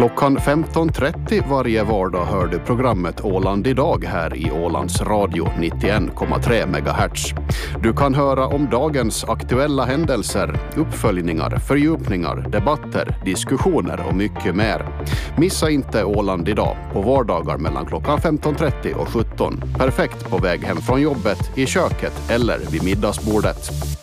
Klockan 15.30 varje vardag hör du programmet Åland idag här i Ålands Radio 91,3 MHz. Du kan höra om dagens aktuella händelser, uppföljningar, fördjupningar, debatter, diskussioner och mycket mer. Missa inte Åland idag på vardagar mellan klockan 15.30 och 17. Perfekt på väg hem från jobbet, i köket eller vid middagsbordet.